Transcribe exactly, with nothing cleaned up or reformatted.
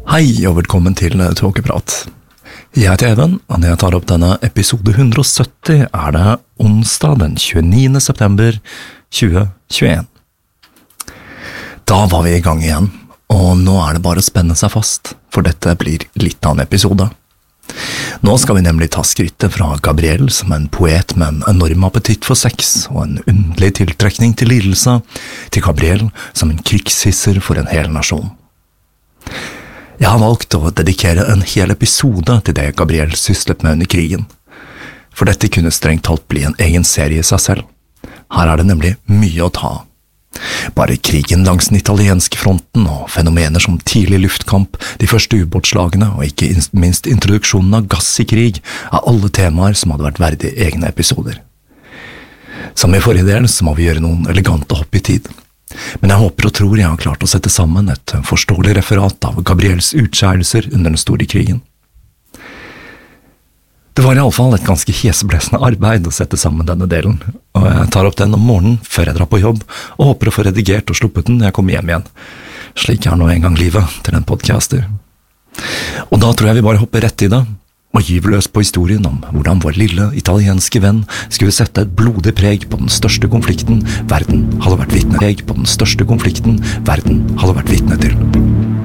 Hei og velkommen til Tåkeprat. Jeg heter Even, og når jeg tar opp denne episode hundre og sytti er det onsdag den tjueniende september tjue tjueen. Da var vi i gang igjen, og nå er det bare å spenne seg fast, for dette blir litt av en episode. Nå skal vi nemlig ta skrittet fra Gabriel som en poet med en enorm appetitt for sex og en underlig tiltrekning til lidelse, til Gabriel som en krigshisser for en hel nasjon. Jeg har valgt å dedikere en hel episode til det Gabriel syslet med under krigen, for dette kunne strengt talt bli en egen serie i seg selv. Her er det nemlig mye å ta. Bare krigen langs den italienske fronten og fenomener som tidlig luftkamp, de første ubåtslagene og ikke minst introduksjonen av gass i krig er alle temaer som hadde vært verdig egne episoder. Som i forrige del så må vi gjøre noen elegante hopp i tid. Men jeg håper og tror jeg har klart å sette sammen et forståelig referat av Gabriels utskjærelser under den store krigen. Det var i alle fall et ganske hjeseblesende arbeid å sette sammen denne delen, og jeg tar opp den om morgenen før jeg drar på jobb, og håper å få redigert og sluppet den når jeg kommer hjem igjen. Slik er nå en gang livet til en podcaster. Og da tror jeg vi bare hopper rett i det, og gyver løs på historien om hvordan vår lille italienske venn skulle sette et blodig preg på den største konflikten verden hadde vært vitne preg på den største konflikten verden hadde vært vitne til.